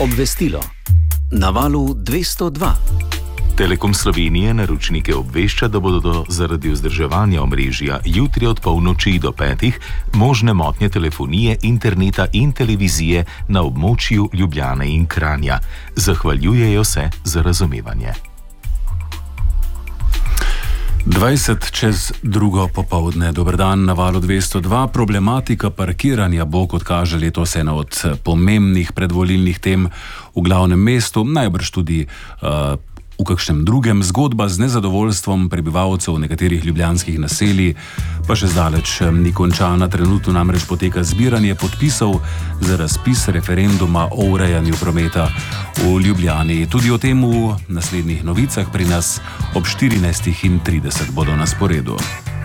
Obvestilo. Na valu 202. Telekom Slovenije naročnike obvešča, da bodo zaradi vzdrževanja omrežja jutri od polnoči do 5 možne motnje telefonije, interneta in televizije na območju Ljubljane in Kranja. Zahvaljujejo se za razumevanje. 2:20 popoldne. Dober dan na valu 202. Problematika parkiranja bo, kot kaže, letos ena od pomembnih predvolilnih tem v glavnem mestu, najbrž tudi v kakšnem drugem. Zgodba z nezadovoljstvom prebivalcev nekaterih ljubljanskih naselij pa še zdaleč ni končana. Trenutno namreč poteka zbiranje podpisov za razpis referenduma o urejanju prometa v Ljubljani. Tudi o tem v naslednjih novicah pri nas ob 14:30 bodo na sporedu.